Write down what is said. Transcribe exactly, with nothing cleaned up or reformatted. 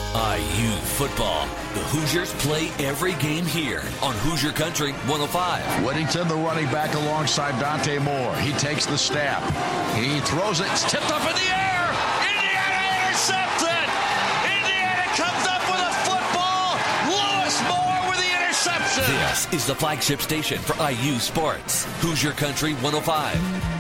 I U football. The Hoosiers play every game here on Hoosier Country one oh five. Whittington, the running back alongside Dante Moore. He takes the snap. He throws it. It's tipped up in the air. Indiana intercepted. Indiana comes up with a football. Lewis Moore with the interception. This is the flagship station for I U Sports. Hoosier Country one oh five.